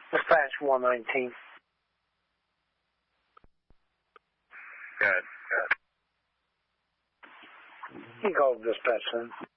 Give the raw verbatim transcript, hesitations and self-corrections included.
Dispatch one nineteen. Good, good. He called dispatch then.